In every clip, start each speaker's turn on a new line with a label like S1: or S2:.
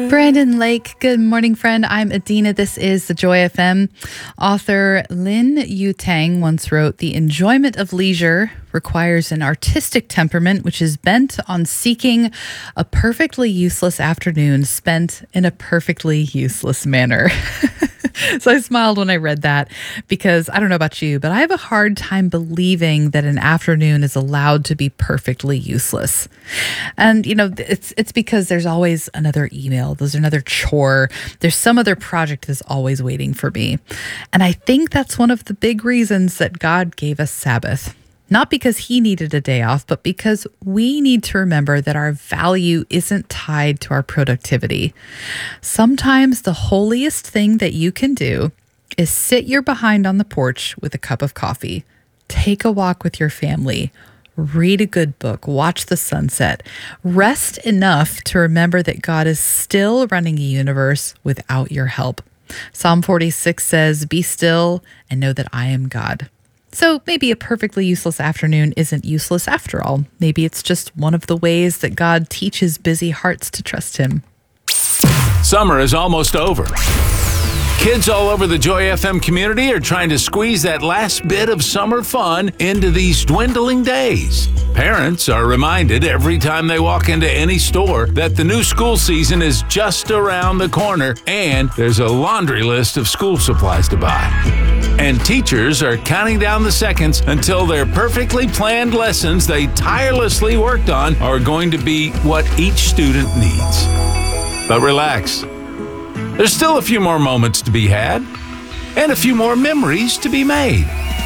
S1: Brandon Lake, good morning, friend. I'm Adina. This is the Joy FM. Author Lin Yutang once wrote, "The enjoyment of leisure requires an artistic temperament which is bent on seeking a perfectly useless afternoon spent in a perfectly useless manner." So I smiled when I read that because I don't know about you, but I have a hard time believing that an afternoon is allowed to be perfectly useless. And, you know, it's because there's always another email, there's another chore, there's some other project that's always waiting for me. And I think that's one of the big reasons that God gave us Sabbath. Not because he needed a day off, but because we need to remember that our value isn't tied to our productivity. Sometimes the holiest thing that you can do is sit your behind on the porch with a cup of coffee, take a walk with your family, read a good book, watch the sunset, rest enough to remember that God is still running a universe without your help. Psalm 46 says, "Be still and know that I am God." So maybe a perfectly useless afternoon isn't useless after all. Maybe it's just one of the ways that God teaches busy hearts to trust him.
S2: Summer is almost over. Kids all over the Joy FM community are trying to squeeze that last bit of summer fun into these dwindling days. Parents are reminded every time they walk into any store that the new school season is just around the corner and there's a laundry list of school supplies to buy. And teachers are counting down the seconds until their perfectly planned lessons they tirelessly worked on are going to be what each student needs. But relax. There's still a few more moments to be had and a few more memories to be made.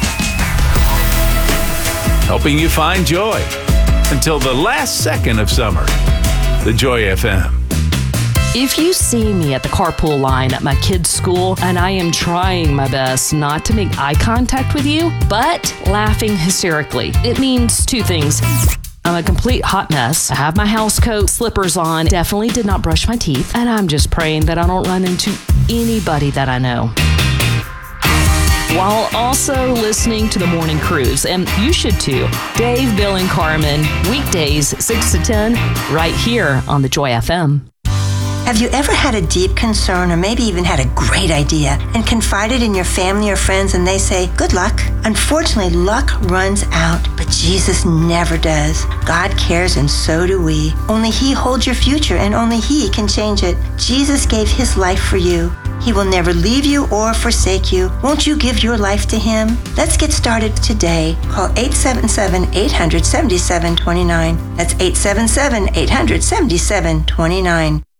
S2: Helping you find joy until the last second of summer. The Joy FM.
S3: If you see me at the carpool line at my kid's school, and I am trying my best not to make eye contact with you, but laughing hysterically, it means two things. I'm a complete hot mess. I have my house coat, slippers on, definitely did not brush my teeth, and I'm just praying that I don't run into anybody that I know. While also listening to the Morning Cruise, and you should too. Dave, Bill, and Carmen, weekdays 6 to 10, right here on the Joy FM.
S4: Have you ever had a deep concern or maybe even had a great idea and confided in your family or friends and they say, "Good luck"? Unfortunately, luck runs out, but Jesus never does. God cares and so do we. Only he holds your future and only he can change it. Jesus gave his life for you. He will never leave you or forsake you. Won't you give your life to him? Let's get started today. Call 877-800-7729. That's 877-800-7729.